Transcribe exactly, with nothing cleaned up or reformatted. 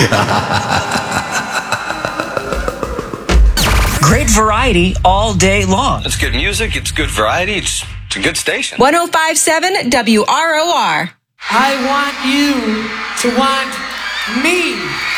Great variety all day long. It's good music. It's good variety. It's, it's a good station. one oh five point seven W R O R. I want you to want me.